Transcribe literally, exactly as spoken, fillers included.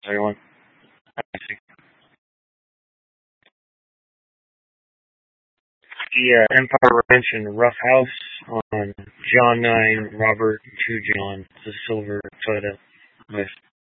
everyone. The uh, Empire Ranch and Rough House on John nine, Robert two John, the Silver Toyota. Nice.